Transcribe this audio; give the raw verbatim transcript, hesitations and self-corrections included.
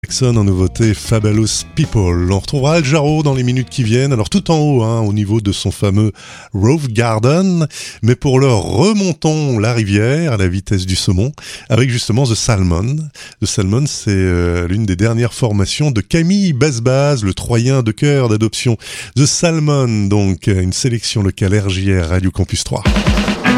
Jackson en nouveauté Fabulous People. On retrouvera Al Jarreau dans les minutes qui viennent, alors tout en haut, hein, au niveau de son fameux Rove Garden, mais pour l'heure remontons la rivière à la vitesse du saumon avec justement The Salmon. The Salmon, c'est euh, l'une des dernières formations de Camille Basbaz, le Troyen de cœur d'adoption. The Salmon, donc une sélection locale R J R Radio Campus trois.